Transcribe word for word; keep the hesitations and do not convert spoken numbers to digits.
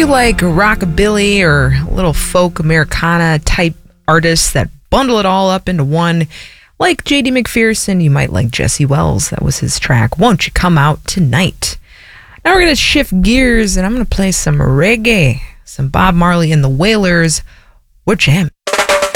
you like rockabilly or little folk Americana type artists that bundle it all up into one, like J D McPherson, you might like Jesse Wells. That was his track, Won't You Come Out Tonight? Now we're going to shift gears and I'm going to play some reggae, some Bob Marley and the Wailers. We're jamming.